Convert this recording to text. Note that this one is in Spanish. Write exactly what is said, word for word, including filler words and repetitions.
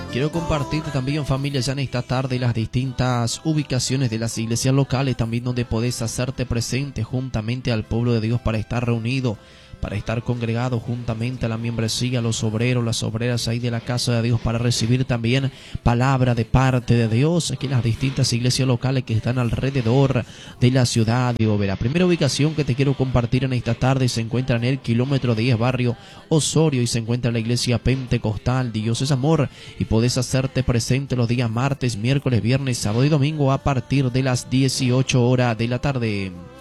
Quiero compartirte también, familia, ya en esta tarde las distintas ubicaciones de las iglesias locales, también donde podés hacerte presente juntamente al pueblo de Dios para estar reunido, para estar congregado juntamente a la membresía, los obreros, las obreras ahí de la casa de Dios, para recibir también palabra de parte de Dios aquí en las distintas iglesias locales que están alrededor de la ciudad de Oberá. Primera ubicación que te quiero compartir en esta tarde se encuentra en el kilómetro diez, barrio Osorio, y se encuentra la iglesia pentecostal Dios es Amor, y podés hacerte presente los días martes, miércoles, viernes, sábado y domingo a partir de las dieciocho horas de la tarde.